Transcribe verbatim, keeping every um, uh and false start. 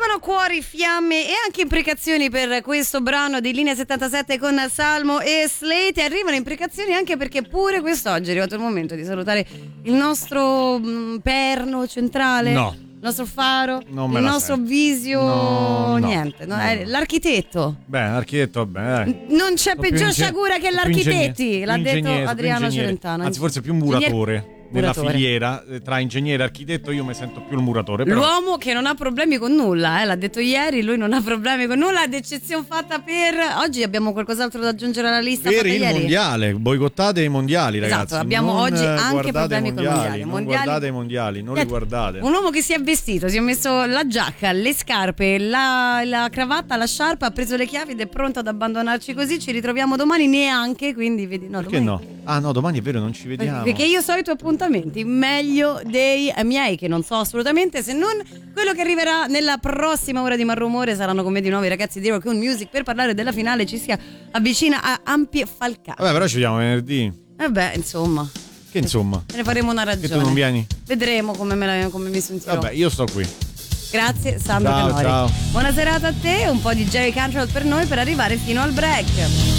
Arrivano cuori, fiamme e anche imprecazioni per questo brano di Linea settantasette con Salmo e Slate. E arrivano imprecazioni anche perché pure quest'oggi è arrivato il momento di salutare il nostro mh, perno centrale. No. Il nostro faro, Non me il la nostro sento. visio, No, no, niente, no, no. eh, l'architetto. Beh, l'architetto, vabbè, dai. Non c'è Sono più peggior inge- sciagura che più l'architetti, ingegnere- l'ha più detto ingegnere- più Adriano ingegnere. Celentano. Anzi, forse più Ingegnere- muratore. Nella muratore. filiera eh, tra ingegnere e architetto io mi sento più il muratore. Però... L'uomo che non ha problemi con nulla, eh, l'ha detto ieri, lui non ha problemi con nulla, ad eccezione fatta per... Oggi abbiamo qualcos'altro da aggiungere alla lista Per fatta il ieri? mondiale, boicottate i mondiali, Esatto, ragazzi. abbiamo Non oggi anche guardate problemi i con i mondiali, mondiali. non Mondiali- guardate i mondiali, non li Niente, guardate. Un uomo che si è vestito, si è messo la giacca, le scarpe, la, la cravatta, la sciarpa, ha preso le chiavi ed è pronto ad abbandonarci così. Ci ritroviamo domani neanche, quindi vedi, no, Perché domani... no? Ah no, domani è vero, non ci vediamo. Perché io so i tuoi appuntamenti meglio dei miei, che non so assolutamente, se non quello che arriverà nella prossima ora di Marrumore. Saranno con me di nuovo i ragazzi di Rock on Music per parlare della finale. Ci si avvicina a ampie falcate. Vabbè, però ci vediamo venerdì. Vabbè, insomma, Che insomma? ne faremo una Che tu ragione. non vieni? Vedremo come, me la, come mi sentirò. Vabbè, io sto qui. Grazie Sandro Ciao, Canori. ciao. Buona serata a te, un po' di Jerry Cantrell per noi per arrivare fino al break.